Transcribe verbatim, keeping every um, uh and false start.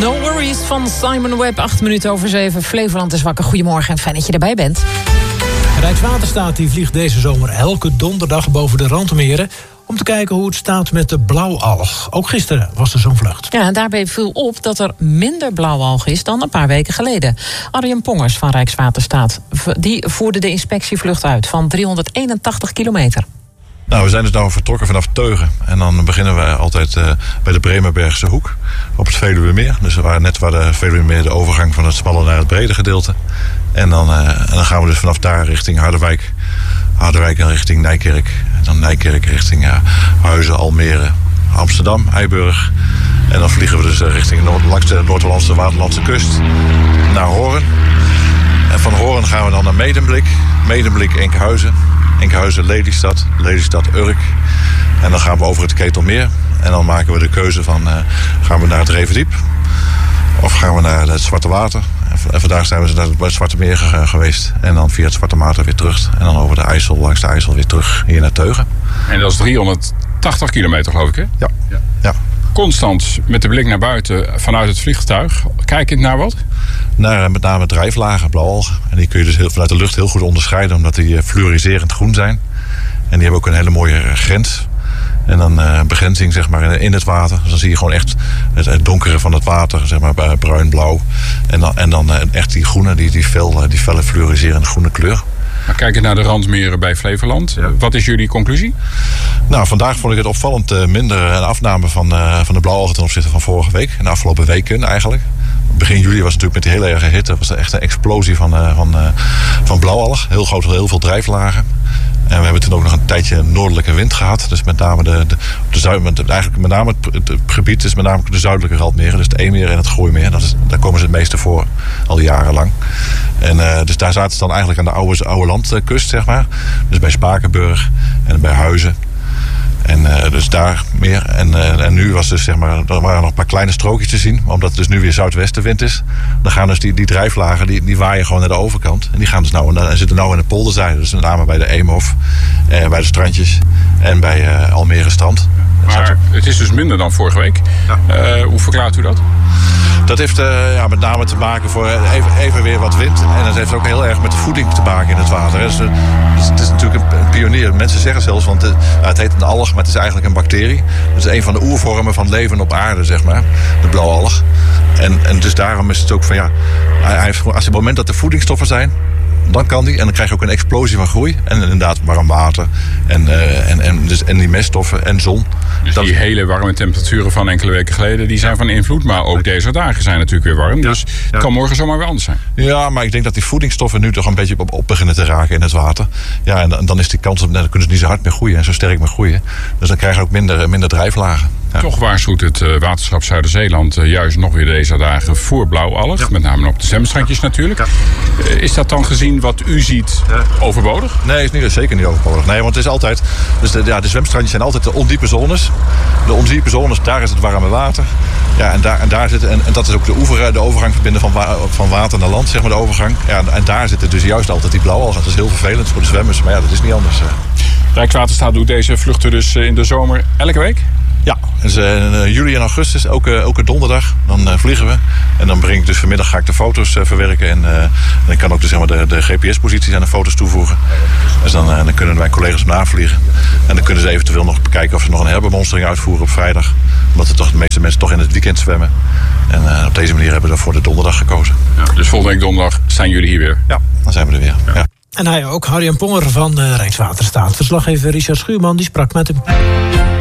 No Worries van Simon Webb. Acht minuten over zeven. Flevoland is wakker. Goedemorgen en fijn dat je erbij bent. Rijkswaterstaat die vliegt deze zomer elke donderdag boven de randmeren om te kijken hoe het staat met de blauwalg. Ook gisteren was er zo'n vlucht. Ja, en daarbij viel op dat er minder blauwalg is dan een paar weken geleden. Arjen Pongers van Rijkswaterstaat die voerde de inspectievlucht uit van driehonderdeenentachtig kilometer. Nou, we zijn dus nou vertrokken vanaf Teugen. En dan beginnen we altijd uh, bij de Bremerbergse hoek op het Veluwemeer. Dus we waren net waar de Veluwemeer de overgang van het smalle naar het brede gedeelte. En dan, uh, en dan gaan we dus vanaf daar richting Harderwijk. Harderwijk en richting Nijkerk. En dan Nijkerk richting uh, Huizen, Almere, Amsterdam, Eiburg. En dan vliegen we dus uh, richting Noord, langs de Noord-Hollandse Waterlandse kust naar Hoorn. En van Hoorn gaan we dan naar Medemblik. Medemblik, Enkhuizen. Enkhuizen, Lelystad, Lelystad, Urk. En dan gaan we over het Ketelmeer. En dan maken we de keuze van, uh, gaan we naar het Revendiep? Of gaan we naar het Zwarte Water? En vandaag zijn we naar het Zwarte Meer geweest. En dan via het Zwarte Water weer terug. En dan over de IJssel, langs de IJssel weer terug hier naar Teugen. En dat is driehonderdtachtig kilometer, geloof ik, hè? Ja. ja. ja. Constant met de blik naar buiten vanuit het vliegtuig. Kijkend naar wat? Naar met name drijflagen, blauwalgen. En die kun je dus heel, vanuit de lucht heel goed onderscheiden, omdat die fluoriserend groen zijn. En die hebben ook een hele mooie grens. En dan uh, begrenzing zeg maar, in het water. Dus dan zie je gewoon echt het, het donkere van het water, zeg maar bruin-blauw. En dan, en dan uh, echt die groene, die, die, fel, die felle fluoriserende groene kleur. Maar kijken naar de randmeren bij Flevoland. Ja. Wat is jullie conclusie? Nou, vandaag vond ik het opvallend uh, minder een afname van, uh, van de blauwalgen ten opzichte van vorige week. En de afgelopen weken eigenlijk. Begin juli was natuurlijk met die hele erge hitte was er echt een explosie van, uh, van, uh, van blauwalg. Heel groot, heel veel drijflagen. En we hebben toen ook nog een tijdje noordelijke wind gehad. Dus met name de, de, de zuid, eigenlijk met name het, het gebied is met name de zuidelijke randmeren. Dus het Eemmeer en het Gooimeer. Dat is, daar komen ze het meeste voor, al jarenlang. En uh, dus daar zaten ze dan eigenlijk aan de oude, oude landkust, zeg maar. Dus bij Spakenburg en bij Huizen. En uh, dus daar meer. En, uh, en nu was dus zeg maar, er waren nog een paar kleine strookjes te zien. Omdat het dus nu weer zuidwestenwind is. Dan gaan dus die, die drijflagen, die, die waaien gewoon naar de overkant. En die gaan dus nou, en zitten nou in de polderzijde. Dus met name bij de Eemhof, uh, bij de strandjes en bij uh, Almere Strand. Maar het is dus minder dan vorige week. Ja. Uh, hoe verklaart u dat? Dat heeft uh, ja, met name te maken voor even, even weer wat wind. En dat heeft ook heel erg met de voeding te maken in het water. Dus, uh, het is natuurlijk een pionier. Mensen zeggen zelfs, want uh, het heet een alg, maar het is eigenlijk een bacterie. Het is een van de oervormen van leven op aarde, zeg maar. De blauwalg. En, en dus daarom is het ook van ja, hij heeft, als het moment dat er voedingsstoffen zijn, dan kan die. En dan krijg je ook een explosie van groei. En inderdaad warm water. En, uh, en, en, dus, en die meststoffen en zon. Dus dat die hele warme temperaturen van enkele weken geleden, die zijn van invloed. Maar ook deze dagen zijn natuurlijk weer warm. Dus het ja. kan morgen zomaar weer anders zijn. Ja, maar ik denk dat die voedingsstoffen nu toch een beetje op, op beginnen te raken in het water. Ja, en, en dan is die kans, dan kunnen ze niet zo hard meer groeien en zo sterk meer groeien. Dus dan krijg je ook minder, minder drijflagen. Ja. Toch waarschuwt het uh, waterschap Zuiderzeeland uh, juist nog weer deze dagen voor blauwalg. Ja. Met name op de zwemstrandjes natuurlijk. Ja. Uh, is dat dan gezien wat u ziet ja. overbodig? Nee, is niet, zeker niet overbodig. Nee, want het is altijd, dus de, ja, de zwemstrandjes zijn altijd de ondiepe zones. De ondiepe zones, daar is het warme water. Ja, en, daar, en, daar zitten, en, en dat is ook de, oever, de overgang verbinden van, wa, van water naar land, zeg maar de overgang. Ja, en, en daar zitten dus juist altijd die blauwalgen. Dat is heel vervelend voor de zwemmers, maar ja, dat is niet anders. Rijkswaterstaat doet deze vluchten dus in de zomer elke week? Ja, dus in juli en augustus, elke, elke donderdag, dan uh, vliegen we. En dan breng ik dus vanmiddag ga ik de foto's uh, verwerken. En uh, dan kan ook dus, zeg maar, de, de G P S-posities aan de foto's toevoegen. Dus dan, uh, dan kunnen mijn collega's navliegen. En dan kunnen ze eventueel nog bekijken of ze nog een herbemonstering uitvoeren op vrijdag. Omdat er toch de meeste mensen toch in het weekend zwemmen. En uh, op deze manier hebben we dan voor de donderdag gekozen. Ja, dus volgende week donderdag zijn jullie hier weer? Ja, dan zijn we er weer. Ja. Ja. En hij ook, Arjen Ponger van uh, Rijkswaterstaat. Verslaggever Richard Schuurman, die sprak met hem.